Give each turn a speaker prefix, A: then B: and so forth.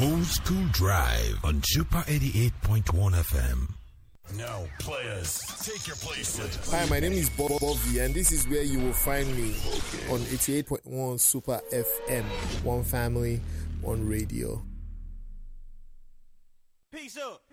A: Old School Drive on Super 88.1 FM.
B: Now, players, take your places.
C: Hi, my name is Bobby, and this is where you will find me on 88.1 Super FM. One family, one radio.
D: Peace up.